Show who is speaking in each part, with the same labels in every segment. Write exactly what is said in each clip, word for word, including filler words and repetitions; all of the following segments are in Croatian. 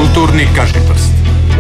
Speaker 1: Kulturni každiprst.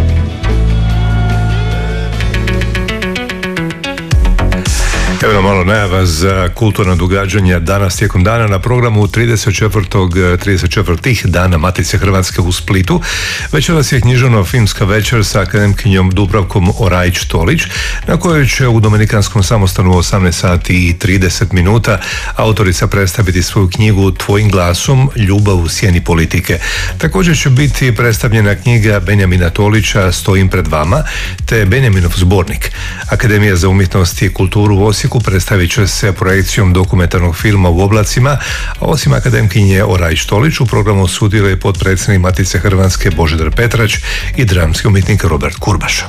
Speaker 2: Evo nam malo najava za kulturna događanja danas tijekom dana na programu trideset četvrtih dana Matice Hrvatske u Splitu. Večeras je književno-filmska večer sa akademkinjom Dubravkom Orajić-Tolić, na kojoj će u Dominikanskom samostanu u osamnaest sati i trideset minuta autorica predstaviti svoju knjigu Tvojim glasom, ljubav u sjeni politike. Također će biti predstavljena knjiga Benjamina Tolića Stojim pred vama, te Benjaminov zbornik. Akademija za umjetnost i kulturu u Osijeku predstavit će se projekcijom dokumentarnog filma U oblacima, a osim akademkinje Orajić-Tolić u programu sudjeluje potpredsjednik Matice Hrvatske Božidar Petrać i dramski umjetnik Robert Kurbaša.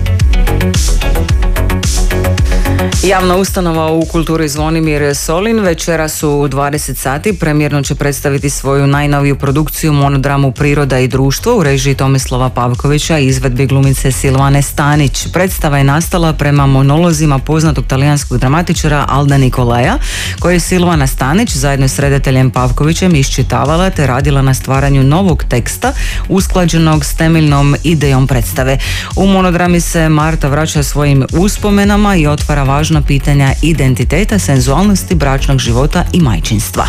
Speaker 3: Javna ustanova u kulturi Zvonimir Solin večeras u dvadeset sati premijerno će predstaviti svoju najnoviju produkciju monodramu Priroda i društvo u režiji Tomislava Pavkovića i izvedbi glumice Silvane Stanić. Predstava je nastala prema monolozima poznatog talijanskog dramatičara Alda Nikolaja, koje je Silvana Stanić zajedno s redateljem Pavkovićem iščitavala te radila na stvaranju novog teksta usklađenog s temeljnom idejom predstave. U monodrami se Marta vraća svojim uspomenama i otvara važna pitanja identiteta, senzualnosti, bračnog života i majčinstva.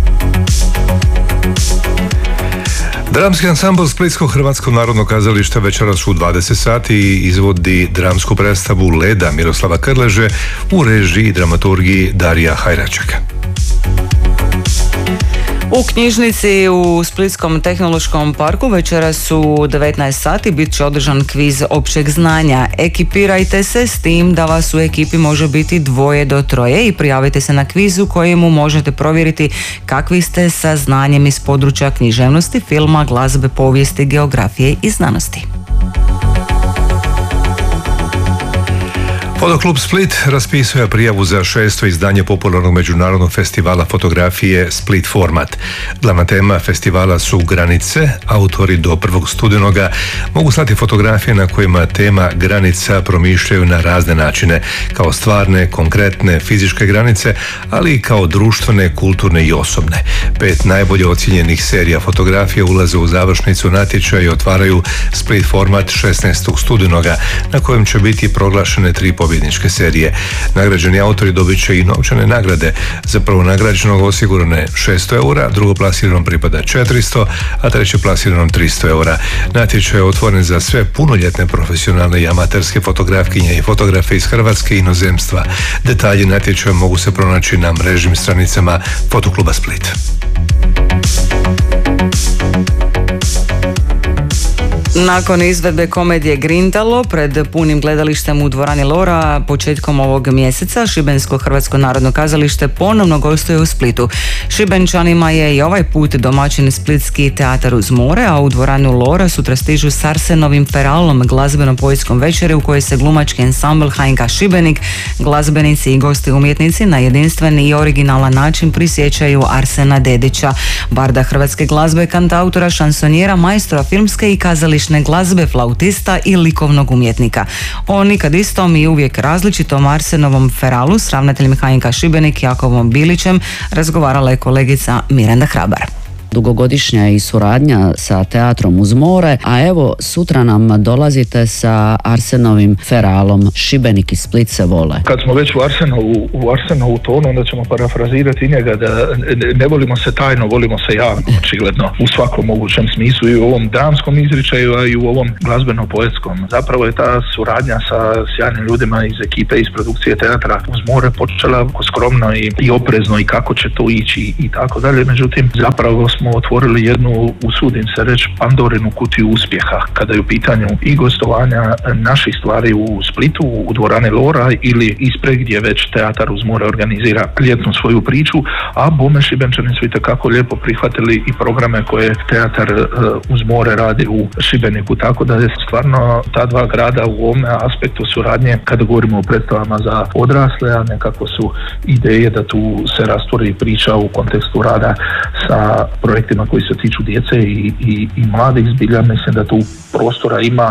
Speaker 2: Dramski ansambl Splitskog Hrvatskog narodnog kazališta večeras u dvadeset sati izvodi dramsku predstavu Leda Miroslava Krleže u režiji i dramaturgiji Darija Hajračaka.
Speaker 3: U knjižnici u Splitskom tehnološkom parku večeras u devetnaest sati bit će održan kviz općeg znanja. Ekipirajte se s tim da vas u ekipi može biti dvoje do troje i prijavite se na kviz u kojemu možete provjeriti kakvi ste sa znanjem iz područja književnosti, filma, glazbe, povijesti, geografije i znanosti.
Speaker 2: Fotoklub Split raspisuje prijavu za šesto izdanje popularnog međunarodnog festivala fotografije Split Format. Glavna tema festivala su granice. Autori do prvog studenoga mogu slati fotografije na kojima tema granica promišljaju na razne načine, kao stvarne, konkretne, fizičke granice, ali i kao društvene, kulturne i osobne. Pet najbolje ocijenjenih serija fotografije ulaze u završnicu natječaja i otvaraju Split Format šesnaestog studenoga, na kojem će biti proglašene tri pobjedničke serije. Nagrađeni autori dobit će i novčane nagrade. Za prvo nagrađenog osigurano je šesto eura, drugo plasiranom pripada četiristo, a treće plasiranom tristo eura. Natječaj je otvoren za sve punoljetne profesionalne i amaterske fotografkinje i fotografe iz Hrvatske i inozemstva. Detalji natječaja mogu se pronaći na mrežnim stranicama Fotokluba Split.
Speaker 3: Nakon izvedbe komedije Grintalo pred punim gledalištem u dvorani Lora početkom ovog mjeseca, Šibensko Hrvatsko narodno kazalište ponovno gostuje u Splitu. Šibenčanima je i ovaj put domaćin Splitski teatar uz more, a u dvoranu Lora sutra stižu s Arsenovim Feralom glazbeno-poetskom večeri u kojoj se glumački ansambl H N K Šibenik, glazbenici i gosti umjetnici na jedinstven i originalan način prisjećaju Arsena Dedića, barda hrvatske glazbe, kantautora, šansonjera, majstora filmske i kazališne glazbe, flautista i likovnog umjetnika. O nikad istom i uvijek različitom Arsenovom Feralu s ravnateljem H N K Šibenik Jakovom Bilićem razgovarala je kolegica Miranda Hrabar.
Speaker 4: Dugogodišnja je i suradnja sa teatrom uz more, a evo sutra nam dolazite sa Arsenovim Feralom. Šibenik i Split se vole.
Speaker 5: Kad smo već u Arsenovu, u Arsenovu tonu, onda ćemo parafrazirati njega da ne, ne volimo se tajno, volimo se javno, očigledno, u svakom mogućem smislu, i u ovom dramskom izričaju, a i u ovom glazbeno-poetskom. Zapravo je ta suradnja sa sjajnim ljudima iz ekipe, iz produkcije teatra uz more počela skromno i, i oprezno i kako će to ići i tako dalje. Međutim, zapravo smo otvorili jednu, usudim se reći, Pandorinu kutiju uspjeha kada je u pitanju i gostovanja naših stvari u Splitu, u dvorani Lora ili ispred gdje već teatar uz more organizira ljetnu svoju priču, a bome Šibenčani su itekako lijepo prihvatili i programe koje teatar uz more radi u Šibeniku, tako da je stvarno ta dva grada u ovom aspektu suradnje, kada govorimo o predstavama za odrasle, a nekako su ideje da tu se rastvori priča u kontekstu rada sa projektima koji se tiču djece i, i, i mladih, zbilja mislim da tu prostora ima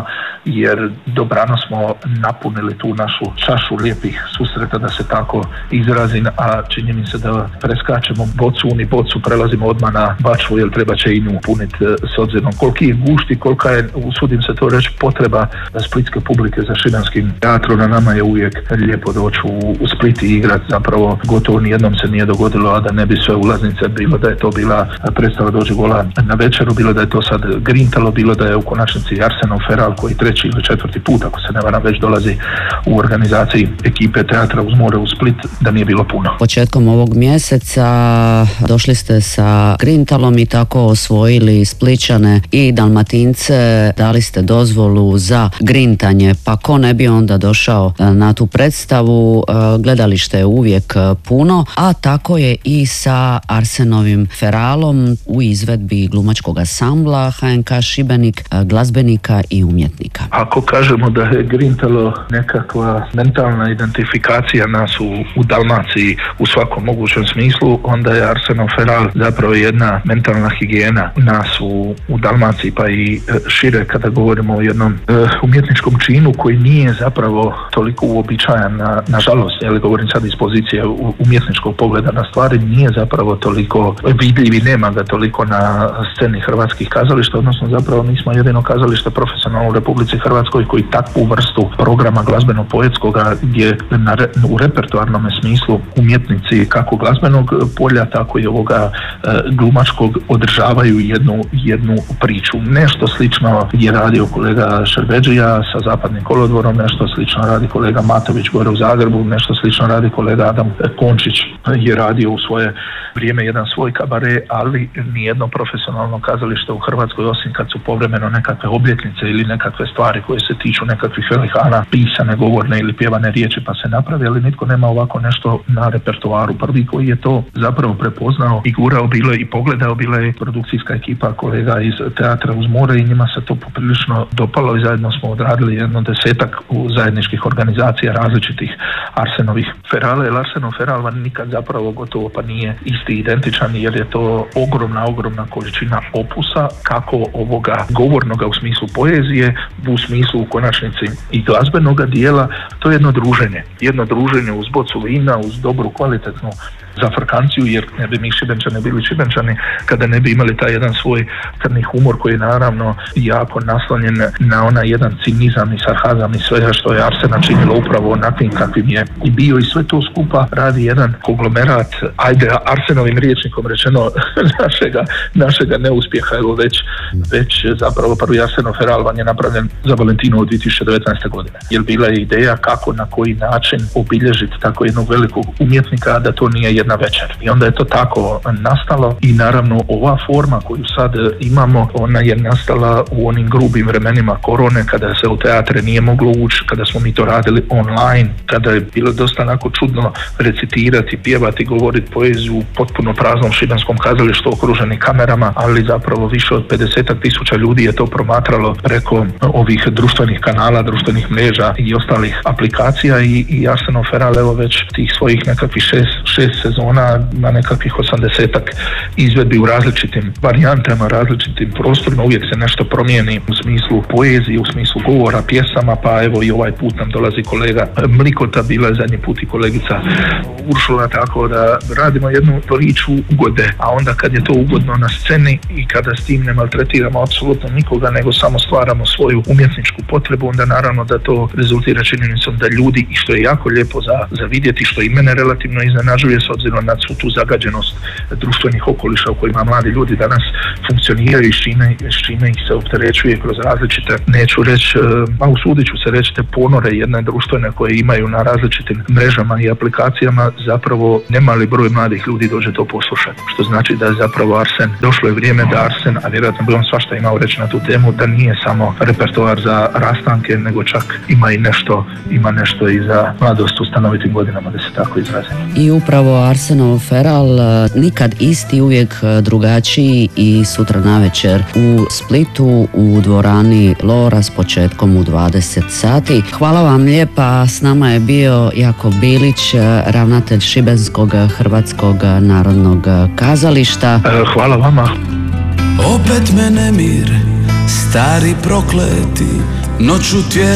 Speaker 5: jer dobrano smo napunili tu našu čašu lijepih susreta, da se tako izrazim, a čini mi se da preskačemo bocu, ni bocu, prelazimo odmah na bačvu, jer treba će i nju puniti s obzirom koliki je gušti, kolika je, usudim se to reći, potreba splitske publike za šibenskim teatrom. Na nama je uvijek lijepo doći u, u Split i igrati, zapravo gotovo nijednom se nije dogodilo, a da ne bi sve ulaznice, bilo da je to bila predstava Dođi gola na večeru, bilo da je to sad Grintalo, bilo da je u konačnici Arsenov Feral koji treći ili četvrti put, ako se ne varam, već dolazi u organizaciji ekipe Teatra uz more u Split, da nije bilo puno.
Speaker 4: Početkom ovog mjeseca došli ste sa Grintalom i tako osvojili Splićane i Dalmatince, dali ste dozvolu za grintanje, pa ko ne bi onda došao na tu predstavu, gledalište je uvijek puno, a tako je i sa Arsenovim Feralom u izvedbi glumačkog ansambla H N K Šibenik, glazbenika i umjetnika.
Speaker 5: Ako kažemo da je Grintalo nekakva mentalna identifikacija nas u, u Dalmaciji u svakom mogućem smislu, onda je Arsenov Feral zapravo jedna mentalna higijena nas u, u Dalmaciji, pa i šire kada govorimo o jednom e, umjetničkom činu koji nije zapravo toliko uobičajan, na, nažalost, ali govorim sad iz pozicije umjetničkog pogleda na stvari, nije zapravo toliko vidljiv i nema ga toliko na sceni hrvatskih kazališta, odnosno zapravo mi smo jedino kazalište profesionalno u Republici Hrvatskoj koji takvu vrstu programa glazbeno-poetskoga gdje na re, u repertoarnom smislu umjetnici kako glazbenog polja, tako i ovoga e, glumačkog održavaju jednu, jednu priču. Nešto slično je radio kolega Šerbeđija sa Zapadnim kolodvorom, nešto slično radi kolega Matović gore u Zagrebu, nešto slično radi kolega Adam Končić je radio u svoje vrijeme jedan svoj kabare, ali nijedno profesionalno kazalište u Hrvatskoj, osim kad su povremeno nekakve obljetnice ili nekakve stvari koje se tiču nekakvih velikana, pisane, govorne ili pjevane riječi pa se napravi, ali nitko nema ovako nešto na repertoaru. Prvi koji je to zapravo prepoznao i gurao bilo i pogledao bila je produkcijska ekipa kolega iz Teatra uz more i njima se to poprilično dopalo i zajedno smo odradili jedno desetak u zajedničkih organizacija različitih Arsenovih Ferala, jer Arsenov Feral van nikad zapravo gotovo pa nije isti identičan, jer je to ogromna, ogromna količina opusa, kako ovoga govornoga u smislu poezije, u smislu u konačnici i glazbenoga dijela. To je jedno druženje, jedno druženje uz bocu vina, uz dobru kvalitetnu zafrkanciju, jer ne bi mi Šibenčani bili Šibenčani kada ne bi imali taj jedan svoj crni humor koji je naravno jako naslonjen na onaj jedan cinizam i sarkazam i svega što je Arsena činilo upravo onakvim kakvim je i bio, i sve to skupa radi jedan konglomerat, ajde Arsenovim rječnikom rečeno, našega, našega neuspjeha. Evo već, već zapravo prvi Arsenov Feral van je napravljen za Valentinu od dvije tisuće devetnaeste. godine. Jer bila je ideja kako, na koji način obilježiti tako jednog velikog umjetnika da to nije jedna večer. I onda je to tako nastalo i naravno ova forma koju sad imamo, ona je nastala u onim grubim vremenima korone, kada se u teatre nije moglo ući, kada smo mi to radili online, kada je bilo dosta onako čudno recitirati, pjevati, govoriti poeziju u potpuno praznom šibenskom kazalištu okruženi kamerama, ali zapravo više od pedeset tisuća ljudi je to promatralo preko ovih društvenih kanala, društvenih mreža i ostalih aplikacija i, i Arsenov Feral evo već tih svojih nekakvih šest, šest sezona na nekakvih osamdesetak izvedbi u različitim varijantama, različitim prostorima, uvijek se nešto promijeni u smislu poezije, u smislu govora, pjesama, pa evo i ovaj put nam dolazi kolega Mlikota, bila je zadnji put i kolegica Uršula, tako da radimo jednu priču ugode, a onda kad je to ugodno na sceni i kada s tim ne maltretiramo apsolutno nikoga, nego samo stvaramo svoju umjetničku potrebu, onda naravno da to rezultira činjenicom da ljudi, i što je jako lijepo za, za vidjeti, što i mene relativno iznenađuje s obzirom na svu tu zagađenost društvenih okoliša u kojima mladi ljudi danas funkcioniraju i s čime, s čime ih se opterećuje kroz različite, neću reći, a usudit ću se reći, te ponore jedne društvene koje imaju na različitim mrežama i aplikacijama, zapravo nemali broj mladih ljudi dođe to poslušati. Što znači da je zapravo Arsen, došlo je vrijeme da Arsen, a vjerojatno bi on svašta imao reći na tu temu, da nije samo repertoar za rastanke, nego čak ima i nešto, ima nešto i za mladost u stanovitim godinama, da se tako izrazim.
Speaker 4: I upravo Arsenov Feral, nikad isti, uvijek drugačiji, i sutra navečer u Splitu u dvorani Lora s početkom u dvadeset sati. Hvala vam lijepa, s nama je bio Jakov Bilić, ravnatelj Šibenskog Hrvatskog narodnog kazališta.
Speaker 5: Hvala vama.
Speaker 1: Opet me nemir stari prokleti, noću tjera